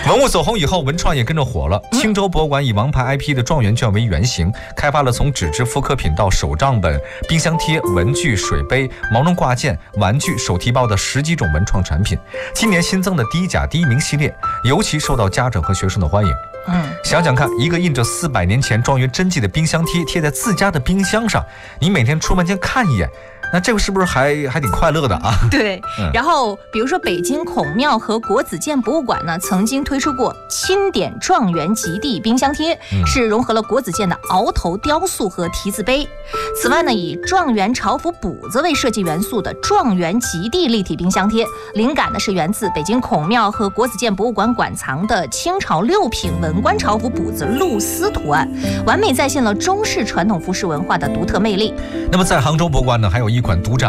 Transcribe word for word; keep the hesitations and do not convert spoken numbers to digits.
文物走红以后，文创也跟着火了。青州博物馆以王牌 I P 的状元卷为原型，开发了从纸质复刻品到手账本、冰箱贴、文具、水杯、毛绒挂件、玩具、手提包的十几种文创产品。今年新增的第一甲第一名系列，尤其受到家长和学生的欢迎。 嗯， 想想看，一个印着四百年前状元真迹的冰箱贴贴在自家的冰箱上，你每天出门前看一眼，那这个是不是还还挺快乐的啊？ 对、 嗯。 然后比如说北京孔庙和国子监博物馆呢，曾经推出过钦点状元极地冰箱贴、嗯、是融合了国子监的鳌头雕塑和题字碑。此外呢，以状元朝服补子为设计元素的状元极地立体冰箱贴，灵感呢是源自北京孔庙和国子监博物馆馆藏的清朝六品文官朝服补子露丝图案，完美再现了中式传统服饰文化的独特魅力。 那么在杭州博物馆呢，还有一款独占